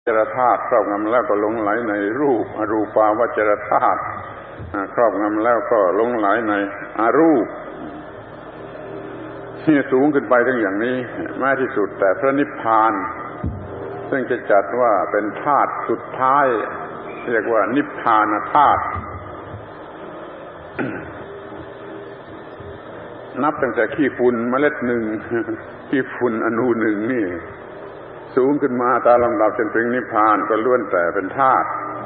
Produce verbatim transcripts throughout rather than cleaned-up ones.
จรธาตุครอบงำแล้วก็หลงไหลในรูปอรูปาวจรธาตุครอบงำแล้วก็หลงไหลในอรูปที่สูงขึ้นไปถึงอย่างนี้แม้ที่สุดแต่พระนิพพานซึ่งจะจัดว่าเป็นธาตุสุดท้ายเรียกว่านิพพานธาตุนับตั้งแต่ขี้ฝุ่นเมล็ดหนึ่งขี้ฝุ่นอนูหนึ่งนี่สูงขึ้นมาตามลำดับจนถึงนิพพานก็ล้วนแต่เป็นธาตุ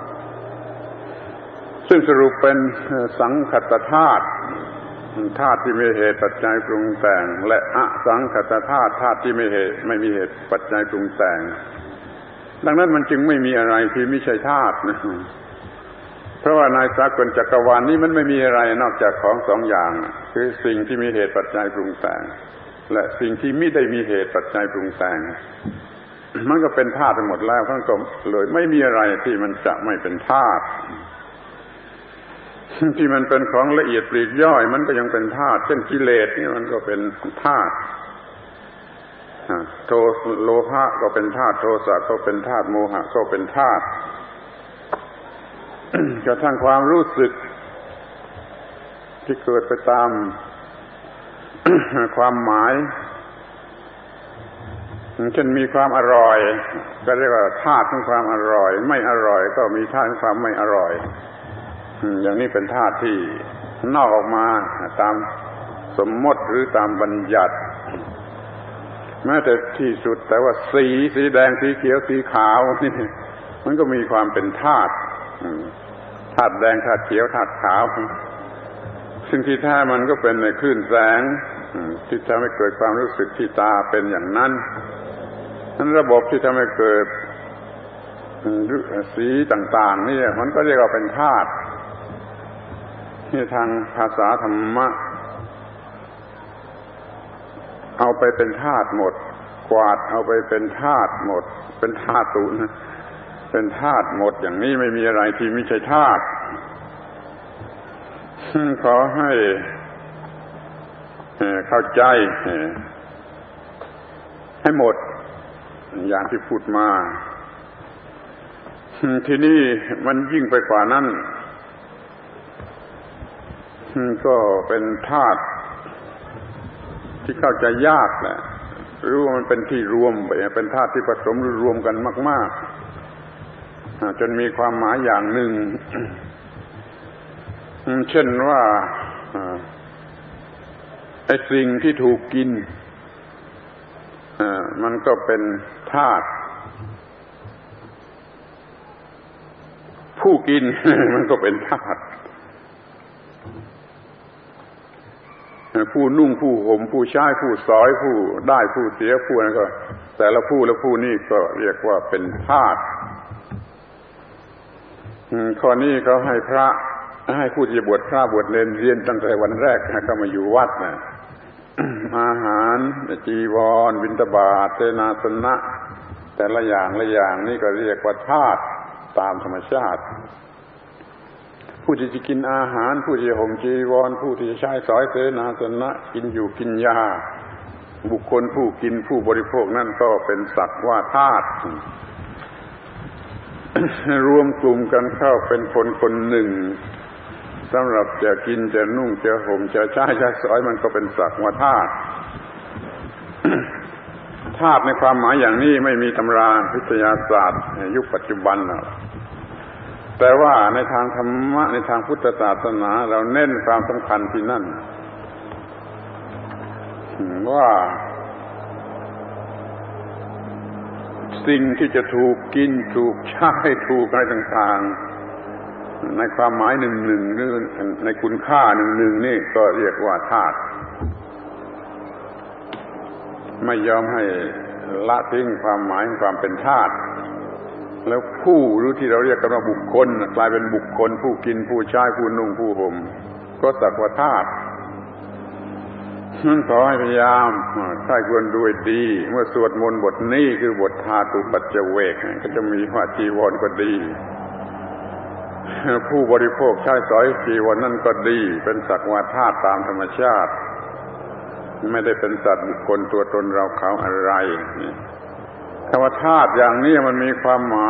ซึ่งสรุปเป็นสังคตธาตุธาตุที่มีเหตุปัจจัยปรุงแต่งและอสังคตธาตุธาตุที่ไม่เหตุไม่มีเหตุปัจจัยปรุงแต่งดังนั้นมันจึงไม่มีอะไรที่ไม่ใช่ธาตุนะเพราะว่าในสากลจักรวาลนี้มันไม่มีอะไรนอกจากของสองอย่างคือสิ่งที่มีเหตุปัจจัยปรุงแต่งและสิ่งที่ไม่ได้มีเหตุปัจจัยปรุงแต่งมันก็เป็นธาตุทั้งหมดแล้วทั้งก็เลยไม่มีอะไรที่มันจะไม่เป็นธาตุที่มันเป็นของละเอียดปลีกย่อยมันก็ยังเป็นธาตุเช่นกิเลสนี่มันก็เป็นธาตุโทโลภะก็เป็นธาตุโทสะก็เป็นธาตุโมหะก็เป็นธาตุกระทั่งความรู้สึกที่เกิดไปตามความหมายเช่นมีความอร่อยก็เรียกว่าธาตุของความอร่อยไม่อร่อยก็มีธาตุของความไม่อร่อยอย่างนี้เป็นธาตุที่นอกออกมาตามสมมติหรือตามบัญญัติแม้แต่ที่สุดแต่ว่าสีสีแดงสีเขียวสีขาวนี่มันก็มีความเป็นธาตุธาตุแดงธาตุเขียวธาตุขาวซึ่งที่แท้มันก็เป็นในคลื่นแสงที่ทำให้เกิดความรู้สึกที่ตาเป็นอย่างนั้นนั้นระบบที่ทำให้เกิดสีต่างๆนี่มันก็เรียกว่าเป็นธาตุที่ทางภาษาธรรมะเอาไปเป็นธาตุหมดกวาดเอาไปเป็นธาตุหมดเป็นธาตุนะเป็นธาตุหมดอย่างนี้ไม่มีอะไรที่ไม่ใช่ธาตุขอให้เข้าใจให้หมดอย่างที่พูดมาที่นี่มันยิ่งไปกว่านั้นก็เป็นธาตุที่เข้าใจยากแหละรู้ว่ามันเป็นที่รวมไปเป็นธาตุที่ผสมรวมกันมากๆจนมีความหมายอย่างหนึ่งเช่นว่าไอ้สิ่งที่ถูกกินมันก็เป็นธาตุผู้กินมันก็เป็นธาตุผู้นุ่งผู้ห่มผู้ใช้ผู้สอยผู้ได้ผู้เสียผู้นั้นก็แต่ละผู้ละผู้นี่ก็เรียกว่าเป็นธาตุข้อนี้เขาให้พระให้ผู้ที่บวชพระบวชเนรเรียนตั้งแต่วันแรกเข้ามาอยู่วัดนะอาหารจีวรบิณฑบาตเสนาสนะแต่ละอย่างละอย่างนี่ก็เรียกว่าธาตุตามธรรมชาติผู้ที่จะกินอาหารผู้ที่ห่มจีวรผู้ที่ใช้สอยเสนาสนะกินอยู่กินยาบุคคลผู้กินผู้บริโภคนั่นก็เป็นสักว่าธาตุรวมกลุ่มกันเข้าเป็นคนคนหนึ่งสำหรับจะกินจะนุ่งจะห่มจะใช้จะสอยมันก็เป็นสักว่าธาตุธาตุในความหมายอย่างนี้ไม่มีตำราวิทยาศาสตร์ในยุคปัจจุบันหรอกแต่ว่าในทางธรรมะในทางพุทธศาสนาเราเน้นความสำคัญที่นั่นว่าสิ่งที่จะถูกกินถูกใช้ถูกอะไรต่างๆในความหมายหนึ่งๆหรือในคุณค่าหนึ่งๆนี่ก็เรียกว่าธาตุไม่ยอมให้ละทิ้งความหมายของความเป็นธาตุแล้วผู้หรือที่เราเรียกกันว่าบุคคลกลายเป็นบุคคลผู้กินผู้ใช้ผู้นุ่งผู้ห่มก็สักว่าธาตุนั้นขอให้พยายามใคร่ควรดูให้ดีเมื่อสวดมนต์บทนี้คือบทธาตุปัจจเวกก็จะมีว่าจีวรก็ดีผู้บริโภคใช้สอยจีวรนั่นก็ดีเป็นสักว่าธาตุตามธรรมชาติไม่ได้เป็นสัตว์บุคคลตัวตนเราเขาอะไรคำว่าธาตุอย่างนี้มันมีความหมาย